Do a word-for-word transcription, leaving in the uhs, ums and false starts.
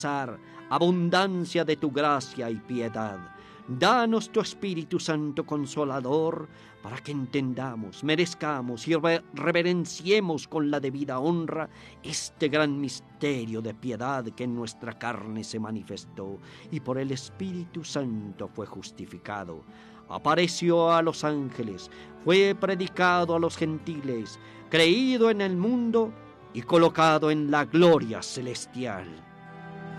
abundancia de tu gracia y piedad. Danos tu Espíritu Santo Consolador, para que entendamos, merezcamos y reverenciemos con la debida honra este gran misterio de piedad que en nuestra carne se manifestó y por el Espíritu Santo fue justificado. Apareció a los ángeles, fue predicado a los gentiles, creído en el mundo y colocado en la gloria celestial.